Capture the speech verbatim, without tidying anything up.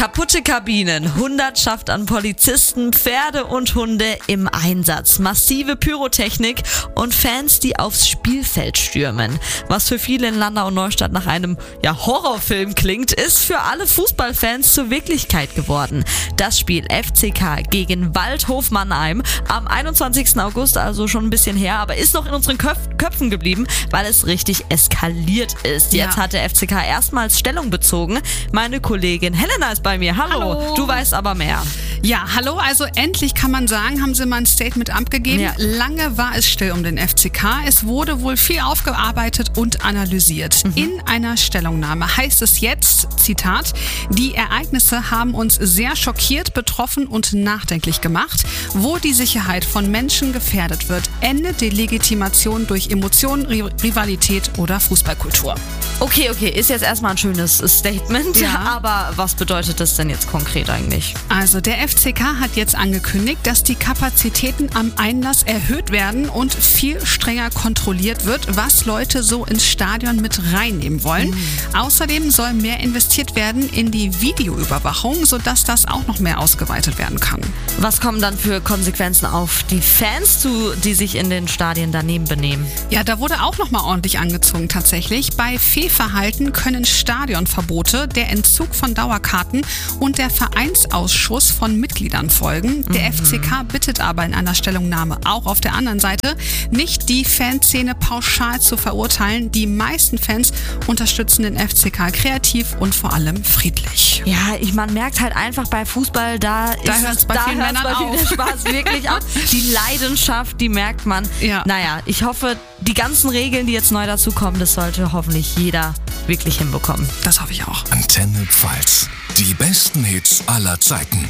Kaputte Kabinen, Hundertschaft an Polizisten, Pferde und Hunde im Einsatz, massive Pyrotechnik und Fans, die aufs Spielfeld stürmen. Was für viele in Landau und Neustadt nach einem ja, Horrorfilm klingt, ist für alle Fußballfans zur Wirklichkeit geworden. Das Spiel F C K gegen Waldhof Mannheim am einundzwanzigsten August, also schon ein bisschen her, aber ist noch in unseren Köpf- Köpfen geblieben, weil es richtig eskaliert ist. Jetzt Ja. hat der F C K erstmals Stellung bezogen. Meine Kollegin Helena ist bei mir. Hallo. Hallo. Du weißt aber mehr. Ja, hallo, also endlich kann man sagen, haben sie mal ein Statement abgegeben. Ja. Lange war es still um den F C K. Es wurde wohl viel aufgearbeitet und analysiert. Mhm. In einer Stellungnahme heißt es jetzt, Zitat, die Ereignisse haben uns sehr schockiert, betroffen und nachdenklich gemacht. Wo die Sicherheit von Menschen gefährdet wird, endet die Legitimation durch Emotionen, Rivalität oder Fußballkultur. Okay, okay, ist jetzt erstmal ein schönes Statement, Ja. aber was bedeutet das denn jetzt konkret eigentlich? Also der F C K hat jetzt angekündigt, dass die Kapazitäten am Einlass erhöht werden und viel strenger kontrolliert wird, was Leute so ins Stadion mit reinnehmen wollen. Mhm. Außerdem soll mehr investiert werden in die Videoüberwachung, sodass das auch noch mehr ausgeweitet werden kann. Was kommen dann für Konsequenzen auf die Fans zu, die sich in den Stadien daneben benehmen? Ja, da wurde auch noch mal ordentlich angezogen tatsächlich. Bei Fehlverhalten können Stadionverbote, der Entzug von Dauerkarten und der Vereinsausschuss von Mitgliedern folgen. Der Mhm. F C K bittet aber in einer Stellungnahme auch auf der anderen Seite, nicht die Fanszene pauschal zu verurteilen. Die meisten Fans unterstützen den F C K kreativ und vor allem friedlich. Ja, ich, man merkt halt einfach bei Fußball, da, Da ist hört's es- bei da vielen hört's Männern bei vielen auf. der Spaß wirklich auf. Die Leidenschaft, die merkt man. Ja. Naja, ich hoffe, die ganzen Regeln, die jetzt neu dazu kommen, das sollte hoffentlich jeder wirklich hinbekommen. Das hoffe ich auch. Antenne Pfalz. Die besten Hits aller Zeiten.